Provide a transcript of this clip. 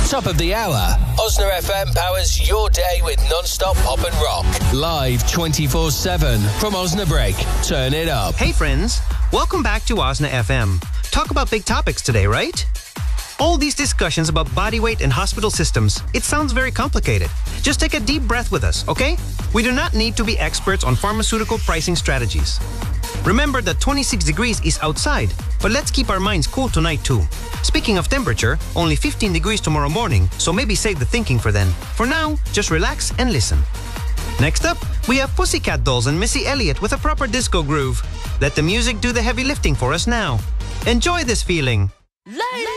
Top of the hour, Osna FM powers your day with non-stop pop and rock. Live 24/7 from Osnabrück. Turn it up. Hey friends, welcome back to Osna FM. Talk about big topics today, right? All these discussions about body weight and hospital systems, it sounds very complicated. Just take a deep breath with us, okay? We do not need to be experts on pharmaceutical pricing strategies. Remember that 26 degrees is outside, but let's keep our minds cool tonight too. Speaking of temperature, only 15 degrees tomorrow morning, so maybe save the thinking for then. For now, just relax and listen. Next up, we have Pussycat Dolls and Missy Elliott with a proper disco groove. Let the music do the heavy lifting for us now. Enjoy this feeling.